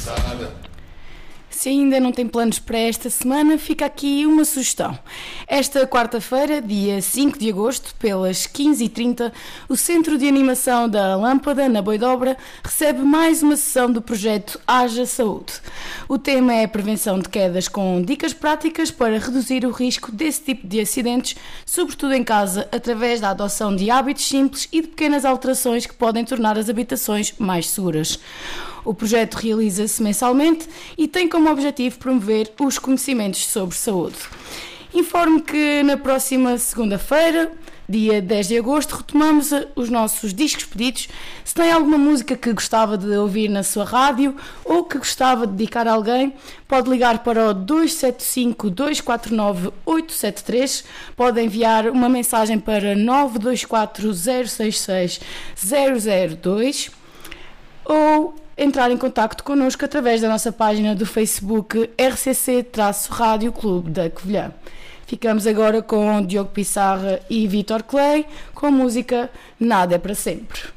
Se ainda não tem planos para esta semana, fica aqui uma sugestão. Esta quarta-feira, dia 5 de agosto, pelas 15h30, o Centro de Animação da Lâmpada, na Boidobra, recebe mais uma sessão do projeto Haja Saúde. O tema é a prevenção de quedas com dicas práticas para reduzir o risco desse tipo de acidentes, sobretudo em casa, através da adoção de hábitos simples e de pequenas alterações que podem tornar as habitações mais seguras. O projeto realiza-se mensalmente e tem como objetivo promover os conhecimentos sobre saúde. Informo que na próxima segunda-feira, dia 10 de agosto, retomamos os nossos discos pedidos. Se tem alguma música que gostava de ouvir na sua rádio ou que gostava de dedicar a alguém, pode ligar para o 275-249-873, pode enviar uma mensagem para 924-066-002 ou entrar em contacto connosco através da nossa página do Facebook RCC-Rádio Clube da Covilhã. Ficamos agora com Diogo Pissarra e Vítor Clay com a música Nada é para Sempre.